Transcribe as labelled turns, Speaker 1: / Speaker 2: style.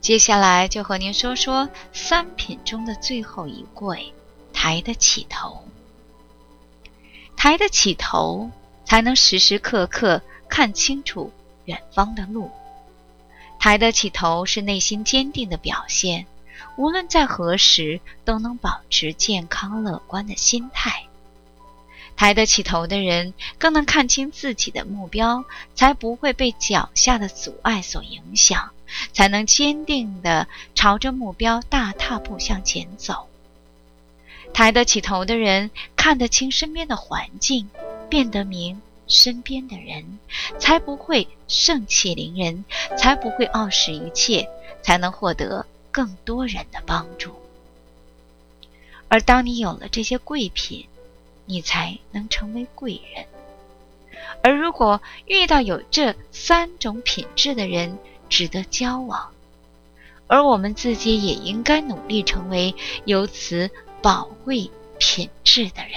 Speaker 1: 接下来就和您说说三品中的最后一贵，抬得起头。抬得起头，才能时时刻刻看清楚远方的路。抬得起头是内心坚定的表现，无论在何时都能保持健康乐观的心态。抬得起头的人更能看清自己的目标，才不会被脚下的阻碍所影响，才能坚定地朝着目标大踏步向前走。抬得起头的人看得清身边的环境，辨得明身边的人，才不会盛气凌人，才不会傲视一切，才能获得更多人的帮助。而当你有了这些贵品，你才能成为贵人。而如果遇到有这三种品质的人，值得交往，而我们自己也应该努力成为有此宝贵品质的人。